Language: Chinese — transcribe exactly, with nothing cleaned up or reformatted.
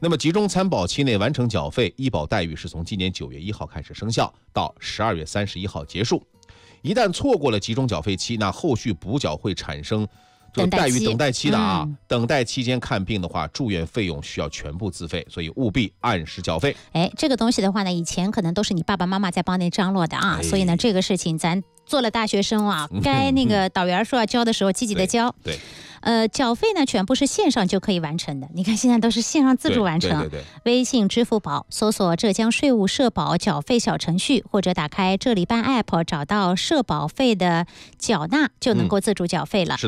那么集中参保期内完成缴费，医保待遇是从今年九月一号开始生效，到十二月三十一号结束。一旦错过了集中缴费期，那后续补缴会产生这待遇等待期的啊。嗯、等待期间看病的话，住院费用需要全部自费，所以务必按时缴费。 哎，这个东西的话呢，以前可能都是你爸爸妈妈在帮你张罗的啊，哎、所以呢，这个事情咱做了大学生啊，该那个导员说要交的时候积极的交。 对。对呃，缴费呢全部是线上就可以完成的。你看现在都是线上自助完成， 对对对对， 微信、支付宝搜索浙江税务社保缴费小程序，或者打开这里办 App 找到社保费的缴纳，就能够自主缴费了。 嗯